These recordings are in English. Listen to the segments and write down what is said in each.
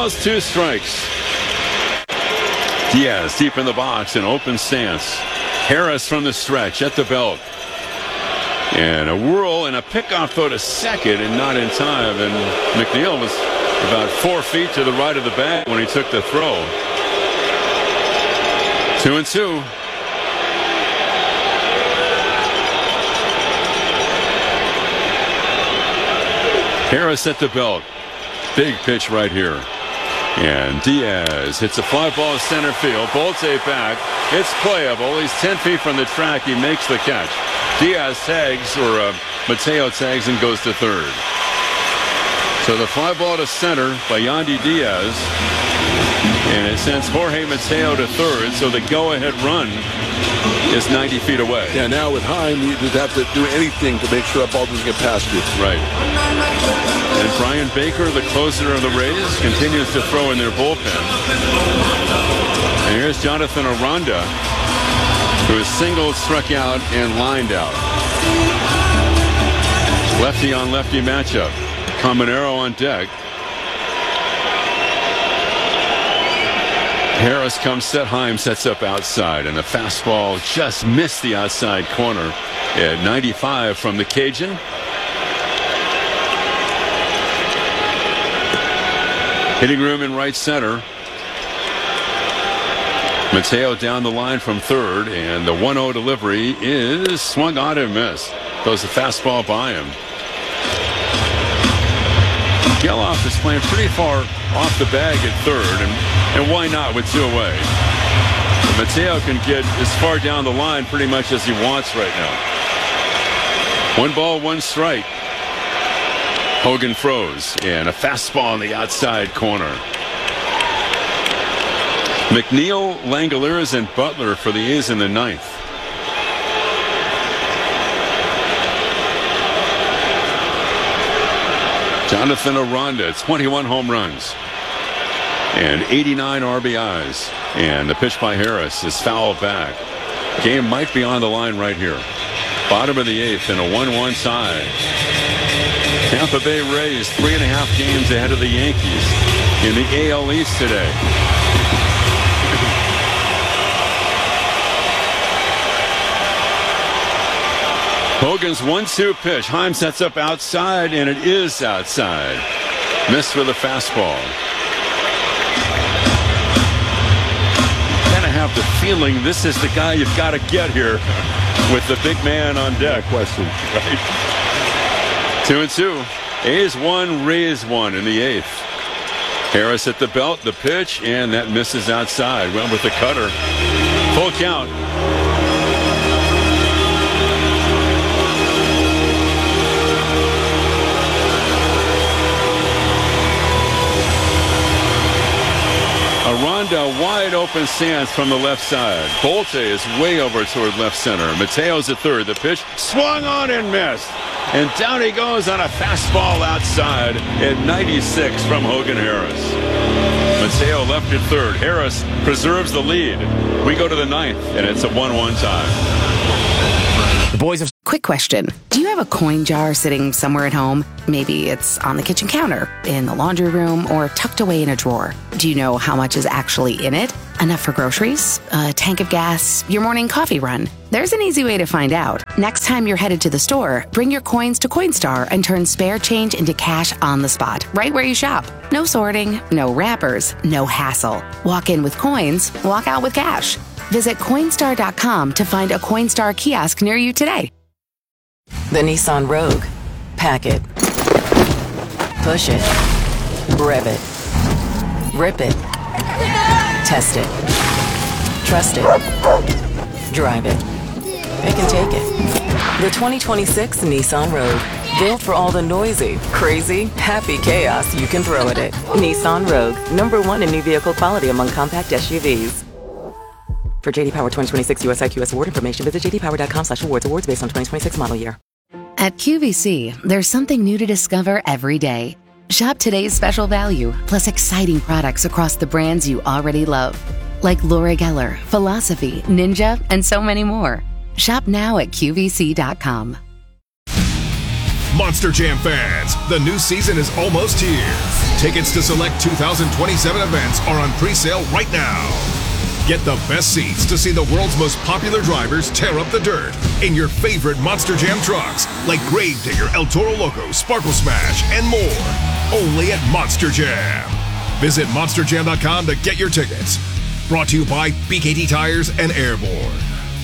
balls, 2 strikes. Diaz deep in the box, an open stance. Harris from the stretch at the belt. And a whirl and a pickoff throw to second and not in time. And McNeil was about 4 feet to the right of the bag when he took the throw. 2-2. Harris at the belt. Big pitch right here. And Diaz hits a fly ball center field. Bolte back. It's playable. He's 10 feet from the track. He makes the catch. Diaz tags, or Mateo tags and goes to third. So the fly ball to center by Yandy Diaz. And it sends Jorge Mateo to third. So the go-ahead run is 90 feet away. Yeah, now with Heim, you just have to do anything to make sure that ball doesn't get past you. Right. And Brian Baker, the closer of the Rays, continues to throw in their bullpen. And here's Jonathan Aranda, who is singled, struck out, and lined out. Lefty on lefty matchup. Caminero on deck. Harris comes set. Heim sets up outside, and the fastball just missed the outside corner at 95 from the Cajun. Hitting room in right center. Mateo down the line from third, and the 1-0 delivery is swung on and missed. Throws the fastball by him. Geloff is playing pretty far off the bag at third, and why not with 2 away? Mateo can get as far down the line pretty much as he wants right now. 1 ball, 1 strike. Hogan froze, and a fastball on the outside corner. McNeil, Langoliers, and Butler for the A's in the 9th. Jonathan Aranda, 21 home runs and 89 RBIs. And the pitch by Harris is fouled back. Game might be on the line right here. Bottom of the 8th and a 1-1 tie. Tampa Bay Rays 3.5 games ahead of the Yankees in the AL East today. Hogan's 1-2 pitch. Heim sets up outside, and it is outside. Missed with a fastball. Kind of have the feeling this is the guy you've got to get here with the big man on deck. Question. Right? 2-2. A's 1, Rays 1 in the 8th. Harris at the belt, the pitch, and that misses outside. Went with the cutter. Full count. Aranda, wide open stance from the left side. Bolte is way over toward left center. Mateo's at third. The pitch swung on and missed. And down he goes on a fastball outside at 96 from Hogan Harris. Mateo left at third. Harris preserves the lead. We go to the 9th, and it's a 1-1 tie. The boys have... Quick question. Do you have a coin jar sitting somewhere at home? Maybe it's on the kitchen counter, in the laundry room, or tucked away in a drawer. Do you know how much is actually in it? Enough for groceries? A tank of gas? Your morning coffee run? There's an easy way to find out. Next time you're headed to the store, bring your coins to Coinstar and turn spare change into cash on the spot, right where you shop. No sorting, no wrappers, no hassle. Walk in with coins, walk out with cash. Visit Coinstar.com to find a Coinstar kiosk near you today. The Nissan Rogue. Pack it. Push it. Rev it. Rip it. Test it. Trust it. Drive it. Pick and take it. The 2026 Nissan Rogue. Built for all the noisy, crazy, happy chaos you can throw at it. Nissan Rogue. #1 in new vehicle quality among compact SUVs. For JD Power 2026 US IQS award information, visit jdpower.com/awards. Awards based on 2026 model year. At QVC, there's something new to discover every day. Shop today's special value, plus exciting products across the brands you already love. Like Laura Geller, Philosophy, Ninja, and so many more. Shop now at QVC.com. Monster Jam fans, the new season is almost here. Tickets to select 2027 events are on pre-sale right now. Get the best seats to see the world's most popular drivers tear up the dirt in your favorite Monster Jam trucks like Gravedigger, El Toro Loco, Sparkle Smash, and more. Only at Monster Jam. Visit monsterjam.com to get your tickets. Brought to you by BKT Tires and Airborne.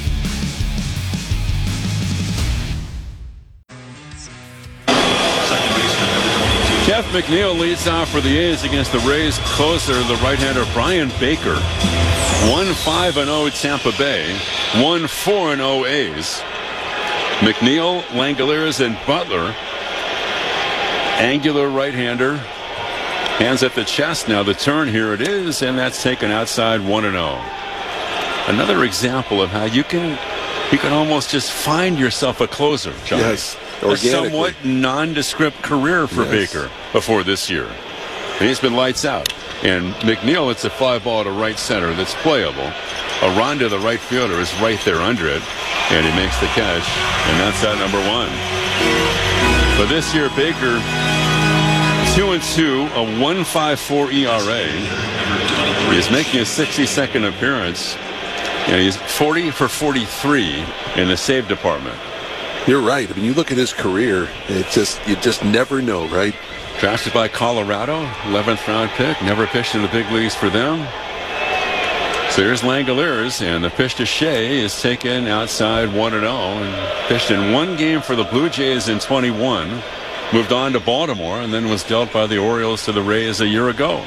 Jeff McNeil leads off for the A's against the Rays closer, the right-hander Brian Baker. 1-5-0 Tampa Bay, 1-4-0 A's. McNeil, Langoliers, and Butler. Angular right-hander. Hands at the chest now. The turn, here it is, and that's taken outside 1-0. Another example of how you can almost just find yourself a closer, John. Yes. A somewhat nondescript career for Baker before this year. And he's been lights out. And McNeil, it's a fly ball to right center that's playable. Aranda, the right fielder, is right there under it. And he makes the catch. And that's out number one. But this year, Baker, 2-2, a 1.54 ERA. He's making his 62nd appearance. And he's 40 for 43 in the save department. You're right. I mean, you look at his career, you just never know, right? Drafted by Colorado, 11th round pick, never pitched in the big leagues for them. So here's Langoliers, and the pitch to Shea is taken outside 1-0, and pitched in one game for the Blue Jays in 21. Moved on to Baltimore, and then was dealt by the Orioles to the Rays a year ago.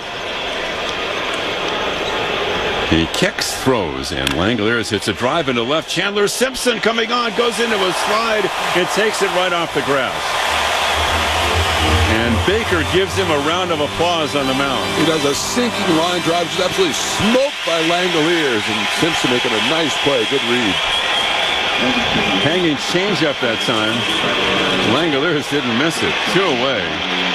He kicks, throws, and Langoliers hits a drive into left. Chandler Simpson coming on, goes into a slide and takes it right off the grass. And Baker gives him a round of applause on the mound. He does a sinking line drive, just absolutely smoked by Langoliers, and Simpson making a nice play. Good read. Hanging changeup that time. Langoliers didn't miss it. 2 away.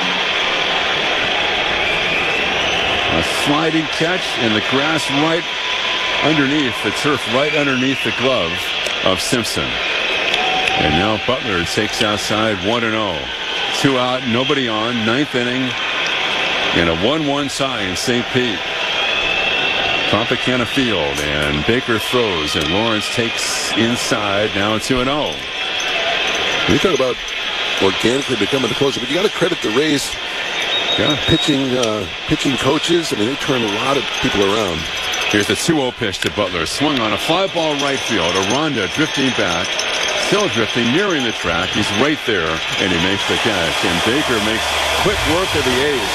A sliding catch in the grass right underneath, the turf right underneath the glove of Simpson. And now Butler takes outside 1-0. 2 out, nobody on, 9th inning. And a 1-1 tie in St. Pete. Tropicana Field, and Baker throws, and Lawrence takes inside, now 2-0. You talk about organically becoming the closer, but you got to credit the Rays. Yeah. Pitching coaches. I mean, they turn a lot of people around. Here's the 2-0 pitch to Butler. Swung on a fly ball right field. Aranda drifting back. Still drifting, nearing the track. He's right there, and he makes the catch. And Baker makes quick work of the A's.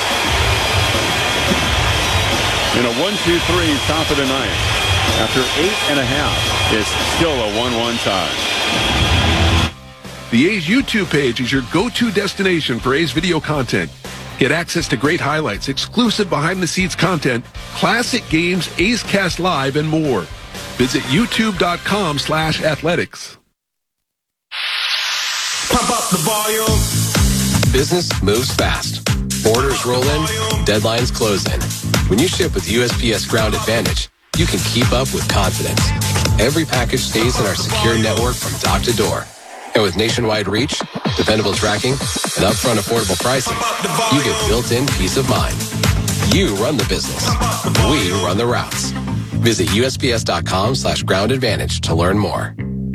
In a 1-2-3, top of the 9th. After 8.5, it's still a 1-1 tie. The A's YouTube page is your go-to destination for A's video content. Get access to great highlights, exclusive behind-the-scenes content, classic games, A's Cast Live, and more. Visit youtube.com/athletics. Pump up the volume. Business moves fast. Orders roll in, deadlines close in. When you ship with USPS Ground Advantage, you can keep up with confidence. Every package stays in our secure network from dock to door. And with nationwide reach, dependable tracking, and upfront affordable pricing, you get built-in peace of mind. You run the business. We run the routes. Visit USPS.com/Ground Advantage to learn more.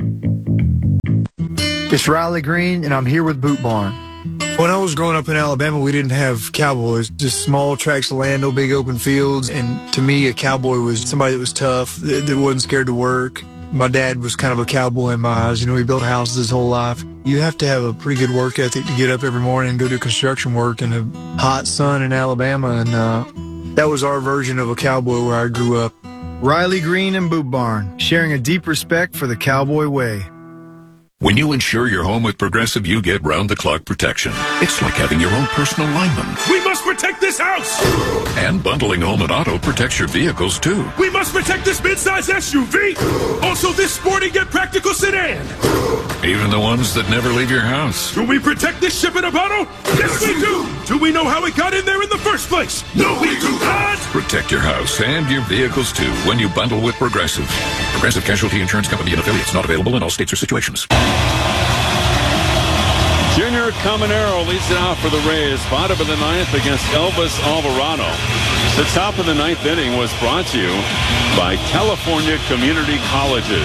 It's Riley Green, and I'm here with Boot Barn. When I was growing up in Alabama, we didn't have cowboys, just small tracts of land, no big open fields. And to me, a cowboy was somebody that was tough, that wasn't scared to work. My dad was kind of a cowboy in my eyes. You know, he built houses his whole life. You have to have a pretty good work ethic to get up every morning and go do construction work in the hot sun in Alabama. And that was our version of a cowboy where I grew up. Riley Green and Boot Barn, sharing a deep respect for the cowboy way. When you insure your home with Progressive, you get round-the-clock protection. It's like having your own personal lineman. We must protect this house! And bundling home and auto protects your vehicles, too. We must protect this midsize SUV! Also this sporting yet practical sedan! Even the ones that never leave your house. Do we protect this ship in a bottle? Yes, we do! Do we know how it got in there in the first place? No, we do not! Protect your house and your vehicles, too, when you bundle with Progressive. Progressive Casualty Insurance Company and affiliates, not available in all states or situations. Junior Caminero leads it out for the Rays. Bottom of the ninth against Elvis Alvarado. The top of the ninth inning was brought to you by California Community Colleges.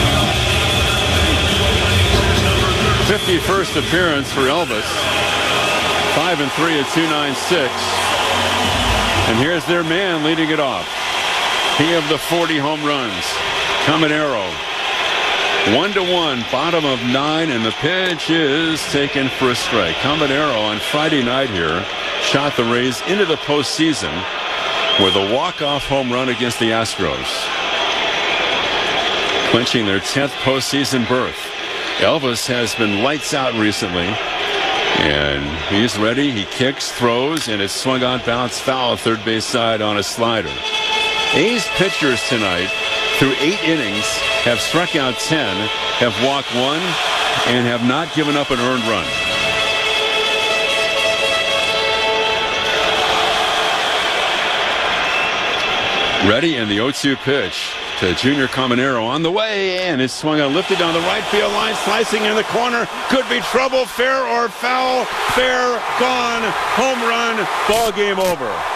51st appearance for Elvis. 5-3 at 296. And here's their man leading it off. He of the 40 home runs. Caminero. 1-1, bottom of 9, and the pitch is taken for a strike. Caminero on Friday night here shot the Rays into the postseason with a walk-off home run against the Astros, clinching their 10th postseason berth. Elvis has been lights out recently, and he's ready. He kicks, throws, and it's swung on, bounce foul, third base side on a slider. A's pitchers tonight, through 8 innings, have struck out 10, have walked 1, and have not given up an earned run. Ready, and the 0-2 pitch to Junior Caminero on the way, and it's swung on, lifted down the right field line, slicing in the corner. Could be trouble, fair or foul, fair, gone, home run, ball game over.